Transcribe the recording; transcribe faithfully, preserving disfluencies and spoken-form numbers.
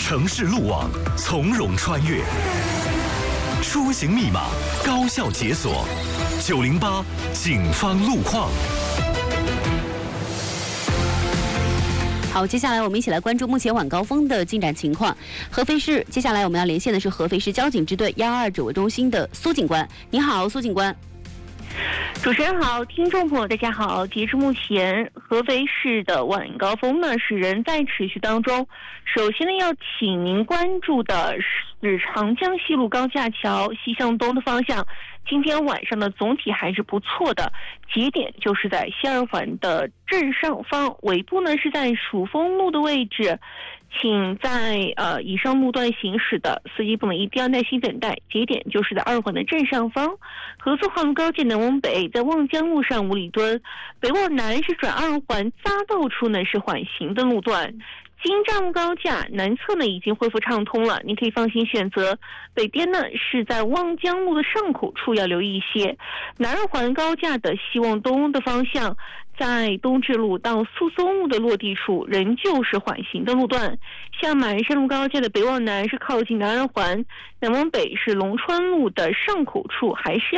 城市路网从容穿越，出行密码高效解锁。九零八警方路况。 好，接下来我们一起来关注目前晚高峰的进展情况。合肥市，接下来我们要连线的是合肥市交警支队幺二指挥中心的苏警官。你好，苏警官。 主持人好，听众朋友大家好。截至目前，合肥市的晚高峰呢是仍在持续当中。首先呢，要请您关注的是长江西路高架桥西向东的方向，今天晚上呢总体还是不错的。节点就是在西二环的正上方，尾部呢是在蜀峰路的位置。请在呃以上路段行驶的司机朋友一定要耐心等待，节点就是在二环的正上方。合作环路高架南往北，在望江路上五里墩，北往南是转二环匝道处呢是缓行的路段。京藏路高架南侧呢已经恢复畅通了，您可以放心选择。北边呢是在望江路的上口处要留意一些。南二环高架的西往东的方向，在东直路到苏松路的落地处仍旧是缓行的路段。像马鞍山路高架的北往南是靠近南二环，南往北是龙川路的上口处还是